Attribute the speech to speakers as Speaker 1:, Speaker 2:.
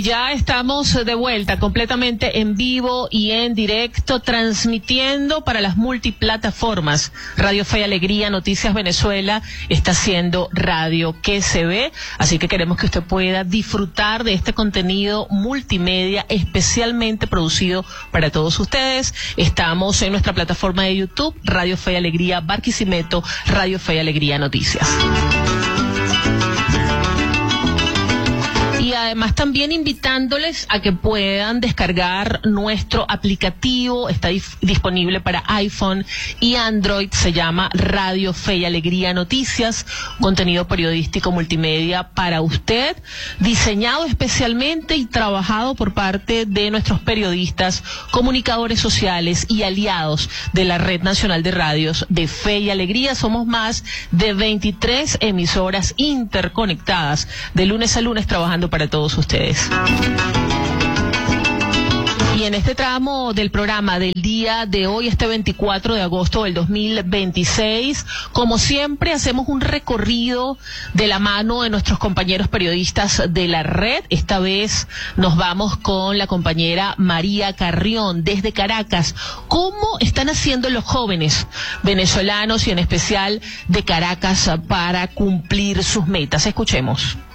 Speaker 1: ya estamos de vuelta completamente en vivo y en directo, transmitiendo para las multiplataformas. Radio Fe y Alegría, Noticias Venezuela, está haciendo radio que se ve, así que queremos que usted pueda disfrutar de este contenido multimedia especialmente producido para todos ustedes. Estamos en nuestra plataforma de YouTube, Radio Fe y Alegría Barquisimeto, Radio Fe y Alegría Noticias. Y además también invitándoles a que puedan descargar nuestro aplicativo, está disponible para iPhone y Android, se llama Radio Fe y Alegría Noticias, contenido periodístico multimedia para usted, diseñado especialmente y trabajado por parte de nuestros periodistas, comunicadores sociales y aliados de la Red Nacional de Radios de Fe y Alegría. Somos más de 23 emisoras interconectadas, de lunes a lunes trabajando para todos ustedes. Y en este tramo del programa del día de hoy, este 24 de agosto del 2026, como siempre, hacemos un recorrido de la mano de nuestros compañeros periodistas de la red. Esta vez nos vamos con la compañera María Carrión desde Caracas. ¿Cómo están haciendo los jóvenes venezolanos y en especial de Caracas para cumplir sus metas? Escuchemos.